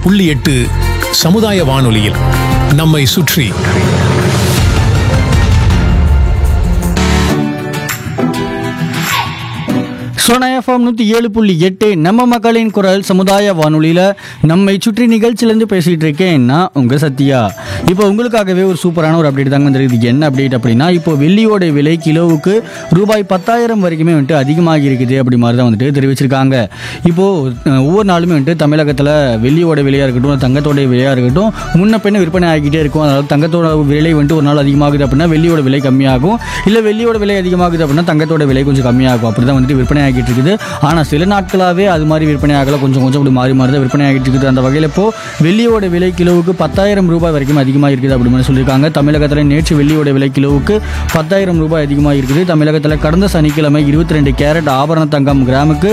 97.8 சமுதாய வானொலியில் நம்மை சுற்றி. சோனா எஃப்எம் 107.8 நம்ம மக்களின் குரல் சமுதாய வானொலியில் நம்மை சுற்றி நிகழ்ச்சியிலேருந்து பேசிகிட்டு இருக்கேன் நான் உங்கள் சத்யா. இப்போ உங்களுக்காகவே ஒரு சூப்பரான ஒரு அப்டேட் தாங்க வந்துருக்கு. என்ன அப்டேட் அப்படின்னா, இப்போ வெள்ளியோட விலை கிலோவுக்கு ரூபாய் 10,000 வரைக்குமே வந்துட்டு அதிகமாகி இருக்குது அப்படி மாதிரி தான் வந்துட்டு தெரிவிச்சிருக்காங்க. இப்போது ஒவ்வொரு நாளுமே வந்துட்டு தமிழகத்தில் வெள்ளியோட விலையாக இருக்கட்டும், தங்கத்தோட விலையாக இருக்கட்டும், முன்ன பின்ன விற்பனை ஆகிக்கிட்டே இருக்கும். அதாவது தங்கத்தோட விலை வந்துட்டு ஒரு நாள் அதிகமாகுது அப்படின்னா வெள்ளியோட விலை கம்மியாகும், இல்லை வெள்ளியோட விலை அதிகமாகுது அப்படின்னா தங்கத்தோட விலை கொஞ்சம் கம்மியாகும். அப்படி தான் வந்துட்டு விற்பனை ஆகிட்டு இருக்குது. ஆனால் சில நாட்களாகவே அது மாதிரி விற்பனை ஆகல, கொஞ்சம் கொஞ்சம் அப்படி மாறி மாறி தான் விற்பனை ஆகிட்டு இருக்குது. அந்த வகையில் இப்போ வெள்ளியோட விலை கிலோவுக்கு 10,000 ரூபாய் வரைக்கும் அதிகமாக இருக்குது அப்படின்னு சொல்லியிருக்காங்க. தமிழகத்தில் நேற்று வெள்ளியோட விலை கிலோவுக்கு 10,000 ரூபாய் அதிகமாக இருக்குது. தமிழகத்தில் கடந்த சனிக்கிழமை 22 கேரட் ஆபரண தங்கம் கிராமுக்கு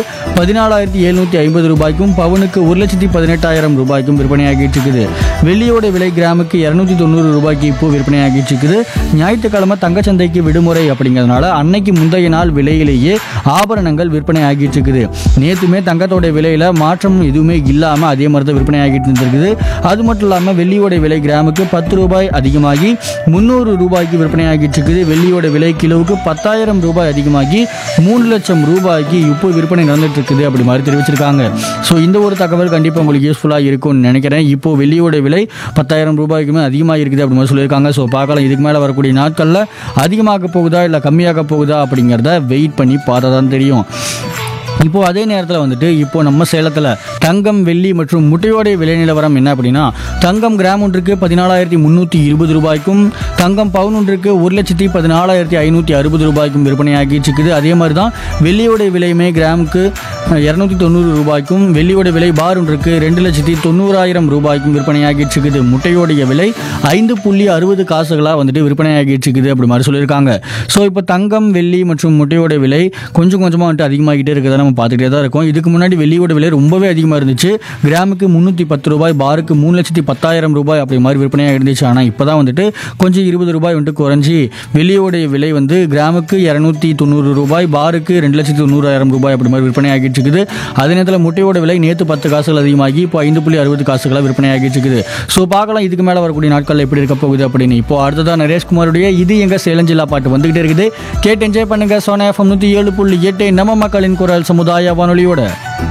14,750 ரூபாய்க்கும் பவுனுக்கு 1,18,000 ரூபாய்க்கும் விற்பனையாகிட்டு இருக்குது. வெள்ளியோட விலை கிராமுக்கு 290 ரூபாய்க்கு இப்போ விற்பனையாகிட்டு இருக்குது. ஞாயிற்றுக்கிழமை தங்கச்சந்தைக்கு விடுமுறை அப்படிங்கிறதுனால அன்னைக்கு முந்தைய நாள் விலையிலேயே ஆபரணங்கள் விற்பனை ஆகிட்டு இருக்குது. நேற்றுமே தங்கத்தோட விலையில மாற்றம் எதுவுமே இல்லாமல் அதே மாதிரி தான் விற்பனை ஆகிட்டு இருந்திருக்குது. அது மட்டும் இல்லாமல் வெள்ளியோட விலை கிராமுக்கு 10 ரூபாய் அதிகமாகி 300 ரூபாய்க்கு விற்பனை ஆகிட்டு இருக்குது. வெள்ளியோட விலை கிலோவுக்கு 10,000 ரூபாய் அதிகமாகி 3 லட்சம் ரூபாய்க்கு இப்போ விற்பனை நடந்துட்டு இருக்குது அப்படி மாதிரி தெரிவிச்சிருக்காங்க. ஸோ இந்த ஒரு தகவல் கண்டிப்பாக உங்களுக்கு யூஸ்ஃபுல்லாக இருக்கும்னு நினைக்கிறேன். இப்போ வெள்ளியோட விலை 10,000 ரூபாய்க்குமே அதிகமாக இருக்குது அப்படி மாதிரி சொல்லியிருக்காங்க. ஸோ பார்க்கலாம், இதுக்கு மேலே வரக்கூடிய நாட்களில் அதிகமாக போகுதா இல்லை கம்மியாக போகுதா அப்படிங்கிறத வெயிட் பண்ணி பார்த்தா தான் தெரியும். இப்போது அதே நேரத்தில் வந்துட்டு இப்போ நம்ம சேலத்தில் தங்கம், வெள்ளி மற்றும் முட்டையோடைய விலை நிலவரம் என்ன அப்படின்னா, தங்கம் கிராம் ஒன்றுக்கு 14,320 ரூபாய்க்கும், தங்கம் பவுன் ஒன்றுக்கு 1,14,560 ரூபாய்க்கும் விற்பனையாகிட்டு இருக்குது. அதே மாதிரி தான் வெள்ளியோடைய விலையுமே கிராமுக்கு 290 ரூபாய்க்கும், வெள்ளியோட விலை பார் ஒன்றுக்கு 2,90,000 ரூபாய்க்கும் விற்பனையாகிட்டு இருக்குது. முட்டையோடைய விலை 5.60 காசுகளாக வந்துட்டு விற்பனையாகிட்டு இருக்குது அப்படி மாதிரி சொல்லியிருக்காங்க. ஸோ இப்போ தங்கம், வெள்ளி மற்றும் முட்டையோட விலை கொஞ்சம் கொஞ்சமாக வந்துட்டு அதிகமாகிட்டே இருக்குதா நம்ம பார்த்துக்கிட்டே தான் இருக்கோம். இதுக்கு முன்னாடி வெள்ளியோட விலை ரொம்பவே அதிகமாக இருந்துச்சு. கிராமுக்கு 310 ரூபாய், பாருக்கு 3,10,000 ரூபாய் அப்படி மாதிரி விற்பனையாக இருந்துச்சு. ஆனால் இப்போ தான் வந்துட்டு கொஞ்சம் 20 ரூபாய் வந்துட்டு குறைஞ்சி வெள்ளியோடைய விலை வந்து கிராமுக்கு 290 ரூபாய், பாருக்கு 2,90,000 ரூபாய் அப்படி மாதிரி விற்பனை ஆகிட்டு இருக்குது. அதே நேரத்தில் முட்டையோட விலை நேற்று 10 காசுகள் அதிகமாகி இப்போ 5.60 காசுகளாக விற்பனை ஆகிட்டு இருக்குது. ஸோ பார்க்கலாம் இதுக்கு மேலே வரக்கூடிய நாட்களில் எப்படி இருக்க போகுது அப்படின்னு. இப்போ அடுத்ததான் நரேஷ்குமாருடைய இது எங்க சேலஞ்சிலா பாட்டு வந்துகிட்டே இருக்குது. கேட்டு என்ஜாய் பண்ணுங்க. சோனா எஃப்எம் 107.8 நம்ம மக்களின் குரல் சமுதாய வானொலியோட.